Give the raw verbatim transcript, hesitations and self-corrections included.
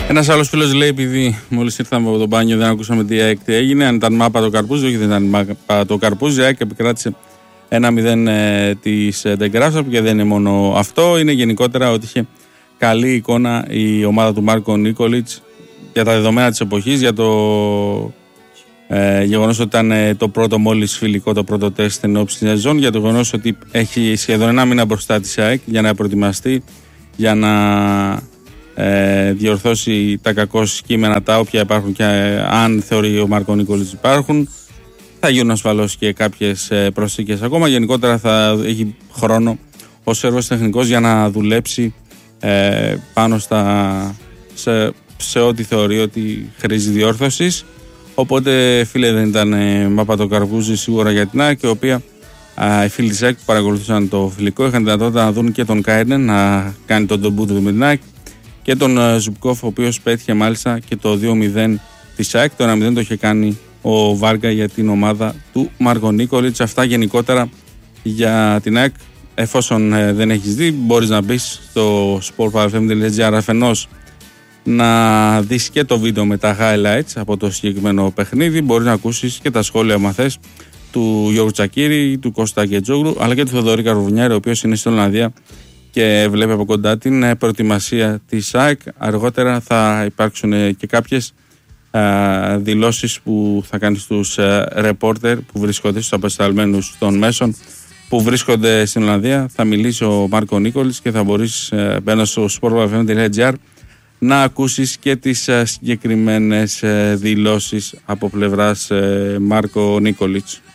Ένας άλλος φίλος λέει, επειδή μόλις ήρθαμε από το μπάνιο δεν ακούσαμε τι ΑΕΚ τι έγινε, αν ήταν μάπα το Καρπούζι. Όχι, δεν ήταν μάπα το Καρπούζι. Η ΑΕΚ επικράτησε ένα μηδέν ε, της Ντεγκράφσαπ και δεν είναι μόνο αυτό. Είναι γενικότερα ότι είχε καλή εικόνα η ομάδα του Μάρκο Νίκολιτς για τα δεδομένα της εποχής, για το ε, γεγονός ότι ήταν ε, το πρώτο μόλις φιλικό, το πρώτο τεστ εν ώψη της σεζόν, για το γεγονός ότι έχει σχεδόν ένα μήνα μπροστά της ΑΕΚ για να προετοιμαστεί, για να ε, διορθώσει τα κακώς κείμενα, τα όποια υπάρχουν και ε, αν θεωρεί ο Μάρκο Νίκολιτς υπάρχουν. Θα γίνουν ασφαλώς και κάποιες ε, προσθήκες ακόμα. Γενικότερα θα έχει χρόνο ο Σέρβος τεχνικός για να δουλέψει ε, πάνω στα, σε, σε ό,τι θεωρεί ότι χρήζει διόρθωσης. Οπότε, φίλε, δεν ήταν ε, μάπα το Καρπούζι σίγουρα για την ΑΕΚ, η οποία ε, οι φίλοι της ΑΕΚ που παρακολουθούσαν το φιλικό είχαν δυνατότητα να δουν και τον Κάιρνεν να κάνει τον ντεμπούτο του με την ΑΕΚ και τον ε, Ζουμπκόφ, ο οποίος πέτυχε μάλιστα και το δύο μηδέν της ΑΕΚ. Το ένα μηδέν το είχε κάνει ο Βάργα για την ομάδα του Μάρκο Νίκολιτς. Αυτά γενικότερα για την ΑΕΚ. Εφόσον ε, δεν έχεις δει, μπορείς να μπεις στο sportfm.gr αφενός να δεις και το βίντεο με τα highlights από το συγκεκριμένο παιχνίδι. Μπορείς να ακούσεις και τα σχόλια μαθές του Γιώργου Τσακίρη, του Κώστα Γκετζόγλου, αλλά και του Θοδωρή Καρβουνιάρη, ο οποίος είναι στην Ολλανδία και βλέπει από κοντά την προετοιμασία της ΑΕΚ. Αργότερα θα υπάρξουν και κάποιες α, δηλώσεις που θα κάνει στους ρεπόρτερ που βρίσκονται, στους απεσταλμένους των μέσων που βρίσκονται στην Ολλανδία. Θα μιλήσει ο Μάρκο Νίκολιτς και θα μπορείς μπαίνοντας στο sportfm.gr να ακούσεις και τις συγκεκριμένες δηλώσεις από πλευράς Μάρκο Νίκολιτς.